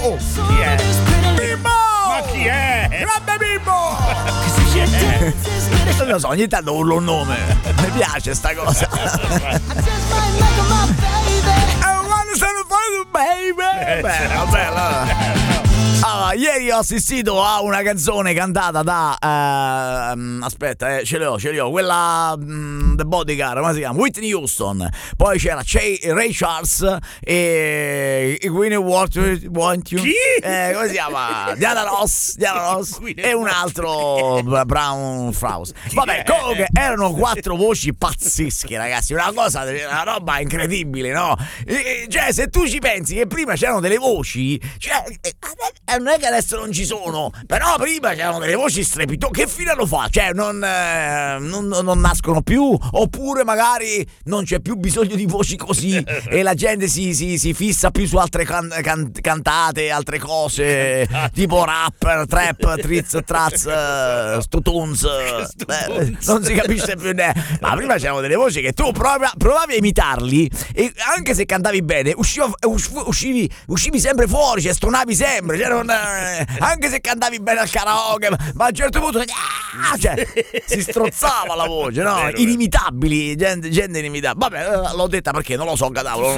Oh, Chi è? Bimbo! Ma chi è? Grande Bimbo! Non lo so, ogni tanto urlo un nome. Mi piace sta cosa. Baby. Bella, bella. Allora, ieri ho assistito a una canzone cantata da aspetta, ce l'ho, quella The Bodyguard, come si chiama? Whitney Houston. Poi c'era Ray Charles e Winnie Want You. Chi? Come si chiama? Diana Ross e un altro Brown Fraus. Vabbè, comunque erano 4 voci pazzesche, ragazzi, una roba incredibile, no? Cioè, se tu ci pensi che prima c'erano delle voci, cioè non è che adesso non ci sono, però prima c'erano delle voci strepitose. Che fine lo fa? Cioè non nascono più, oppure magari non c'è più bisogno di voci così e la gente si fissa più su altre cantate, altre cose tipo rap, trap, trizz, traz, stutuns, non si capisce più niente. Ma prima c'erano delle voci che tu provavi a imitarli e anche se cantavi bene uscivi sempre fuori, cioè stonavi sempre, cioè anche se cantavi bene al karaoke, ma a un certo punto cioè, si strozzava la voce, no? Vero, inimitabili, gente inimitabile. Vabbè, l'ho detta perché non lo so, Cadavolo,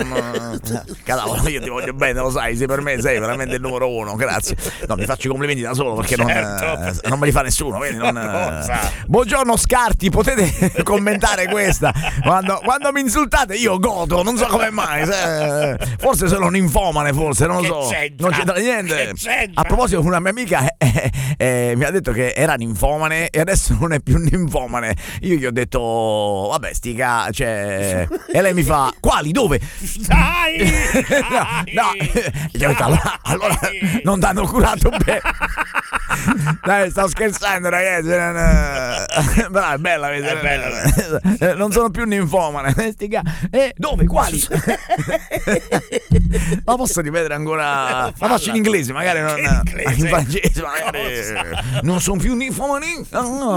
io ti voglio bene, lo sai, per me sei veramente il numero 1, grazie. No, mi faccio i complimenti da solo perché non me li fa nessuno, quindi Buongiorno Scarti, potete commentare questa? Quando mi insultate io godo, non so come mai, forse sono un infomane, forse, non lo so, non c'entra niente. A proposito, una mia amica mi ha detto che era ninfomane e adesso non è più ninfomane. Io gli ho detto vabbè cioè, e lei mi fa quali, dove? Dai! No, gli ho detto allora non ti hanno curato bene. Dai, sto scherzando, ragazzi. Però è bella, è bella. Non sono più ninfomane. Dove? Quali? Ma posso ripetere ancora? La faccio in inglese, magari non in francese, magari. Non sono più ninfomani.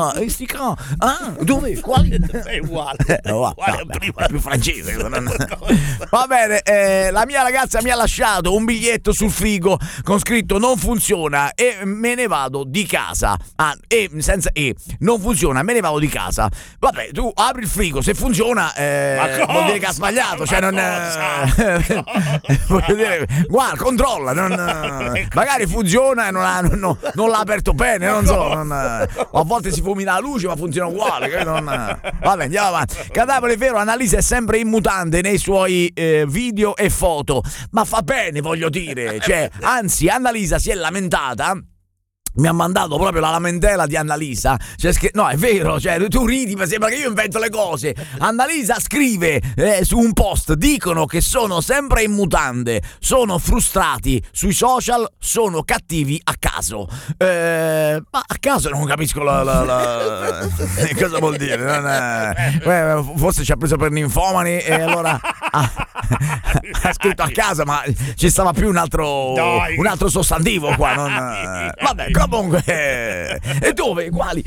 Dove? Quali? È uguale. È più francese. Va bene, la mia ragazza mi ha lasciato un biglietto sul frigo con scritto non funziona e me ne vado di casa. Senza non funziona, me ne vado di casa. Vabbè, tu apri il frigo, se funziona vuol dire che ha sbagliato, cioè non voglio dire, guarda, controlla, magari funziona e non l'ha aperto bene, non so, a volte si fulmina la luce ma funziona uguale, vabbè, andiamo avanti. Cadavere, è vero, Annalisa è sempre in mutande nei suoi video e foto, ma fa bene, voglio dire, cioè, anzi Annalisa si è lamentata. Mi ha mandato proprio la lamentela di Annalisa, cioè, no, è vero, cioè tu ridi, ma sembra che io invento le cose. Annalisa scrive su un post: dicono che sono sempre in mutande, sono frustrati sui social, sono cattivi a caso. Ma a caso non capisco cosa vuol dire. Forse ci ha preso per ninfomani e allora ha scritto a casa, ma ci stava più un altro sostantivo qua, vabbè, comunque, e dove? Quali?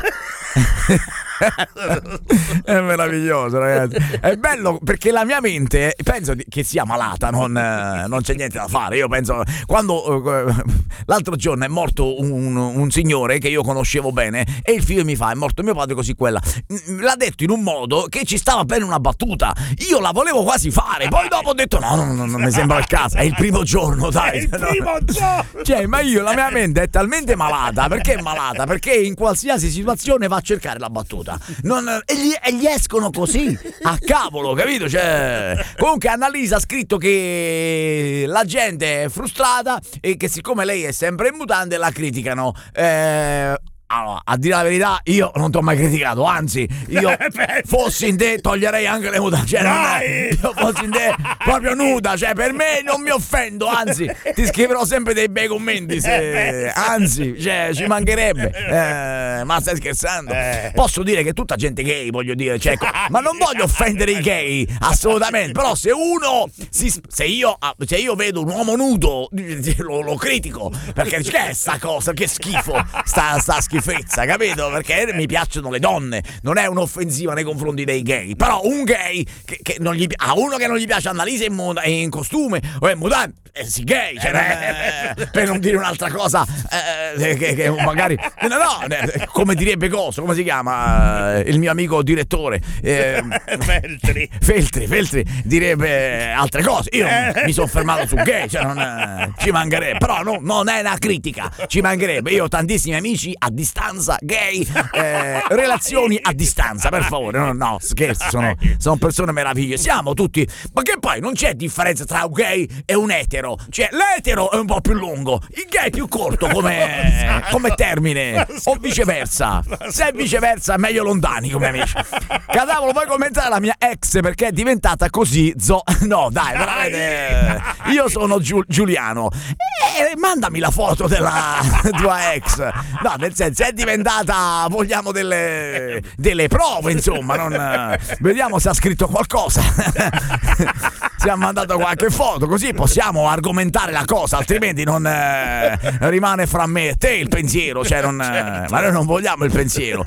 È meraviglioso, ragazzi. È bello perché la mia mente penso che sia malata, non c'è niente da fare. Io penso, quando l'altro giorno è morto un signore che io conoscevo bene e il figlio mi fa: è morto mio padre, così quella. L'ha detto in un modo che ci stava bene una battuta. Io la volevo quasi fare, poi dopo ho detto no, non mi sembra il caso. È il primo giorno, dai. È il primo giorno. Cioè, ma la mia mente è talmente malata. Perché è malata? Perché in qualsiasi situazione va a cercare la battuta. E gli escono così a cavolo, capito? Cioè, comunque Annalisa ha scritto che la gente è frustrata e che siccome lei è sempre in mutande la criticano. Allora, a dire la verità, io non ti ho mai criticato, anzi, io fossi in te toglierei anche le mutande, cioè io fossi in te proprio nuda, cioè per me non mi offendo, anzi, ti scriverò sempre dei bei commenti, anzi, cioè ci mancherebbe, ma stai scherzando? Posso dire che è tutta gente gay, voglio dire, cioè, ma non voglio offendere i gay, assolutamente, però se io vedo un uomo nudo lo critico, perché c'è sta cosa, che schifo, sta schifo. schifezza, capito? Perché mi piacciono le donne, non è un'offensiva nei confronti dei gay, però un gay che non gli a uno che non gli piace Annalisa in costume o in mutande, sì, gay, cioè, per non dire un'altra cosa che magari come direbbe Coso, come si chiama il mio amico direttore Feltri direbbe altre cose. Io mi sono fermato su gay, cioè non ci mancherebbe, però non è una critica, ci mancherebbe. Io ho tantissimi amici a distanza gay, relazioni a distanza, per favore, no scherzi, sono persone meravigliose, siamo tutti, ma che poi non c'è differenza tra un gay e un etero, cioè l'etero è un po' più lungo, il gay è più corto come termine, o viceversa. Se è viceversa meglio lontani come amici. Cadavolo, vuoi commentare la mia ex perché è diventata così no dai, veramente. Io sono Giuliano, mandami la foto della tua ex. No, nel senso, è diventata, vogliamo delle prove, insomma, vediamo se ha scritto qualcosa. Si è mandato qualche foto, così possiamo argomentare la cosa, altrimenti non rimane fra me e te il pensiero, cioè ma noi non vogliamo il pensiero.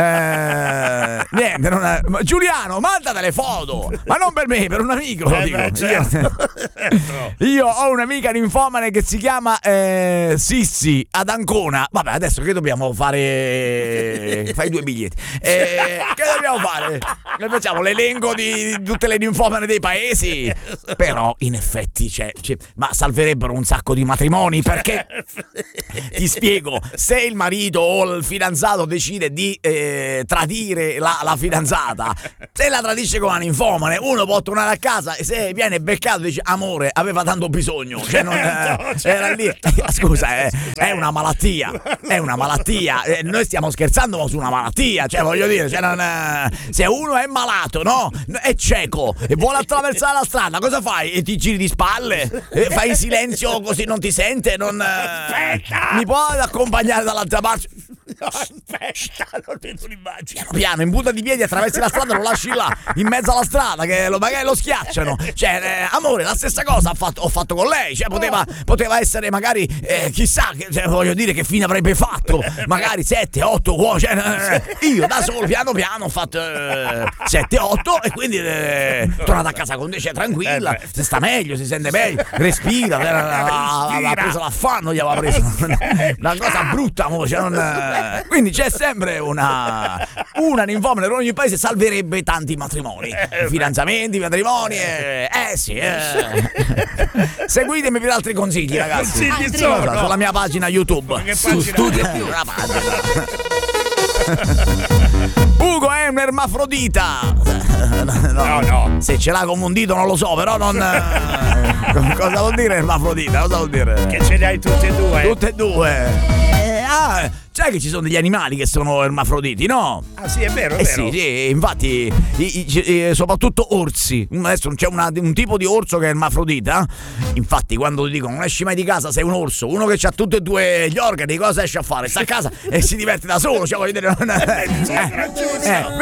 Niente, Giuliano, manda delle foto, ma non per me, per un amico, lo dico. Certo. Io ho un'amica ninfomane che si chiama Sissi ad Ancona. Vabbè, adesso che dobbiamo fare? Fai 2 biglietti. Che dobbiamo fare? Noi facciamo l'elenco di tutte le ninfomane dei paesi. Però in effetti ma salverebbero un sacco di matrimoni, perché ti spiego, se il marito o il fidanzato decide di tradire la fidanzata, se la tradisce con una ninfomane, uno può tornare a casa e se viene beccato dice amore, aveva tanto bisogno, cioè non era lì. Scusa, è una malattia, noi stiamo scherzando su una malattia, cioè voglio dire, se uno è malato, no, è cieco e vuole attraversare la strada, cosa fai? E ti giri di spalle? Fai silenzio così non ti sente? Aspetta! Mi può accompagnare dall'altra parte? No, aspetta, non vedo l'immagine. Piano, in punta di piedi attraversi la strada, lo lasci là in mezzo alla strada che magari lo schiacciano. Cioè, amore, la stessa cosa ho fatto con lei. Cioè, poteva essere magari chissà, voglio dire, che fine avrebbe fatto. Magari 7, 8 uomini. Io da solo piano ho fatto 7, 8 e quindi tornato a casa con te, tranquilla, si sta meglio, si sente meglio, respira, ha preso l'affanno, gli aveva preso una cosa brutta, amore, quindi c'è sempre una ninfomane in ogni paese, salverebbe tanti matrimoni, fidanzamenti, matrimoni, sì. Seguitemi per altri consigli, ragazzi. Consigli sono sulla mia pagina YouTube. Che Su pagina? Studio Più, una pagina. Ugo è un ermafrodita. No. Se ce l'ha come un dito non lo so, però non. Cosa vuol dire ermafrodita? Cosa vuol dire? Che ce li hai tutte e due. Tutte e due. Sai che ci sono degli animali che sono ermafroditi, no? Ah sì, è vero, è vero. Sì, infatti soprattutto orsi. Adesso c'è un tipo di orso che è ermafrodita. Infatti quando ti dicono non esci mai di casa, sei un orso, uno che ha tutti e due gli organi, cosa esce a fare? Sta a casa e si diverte da solo, cioè voglio dire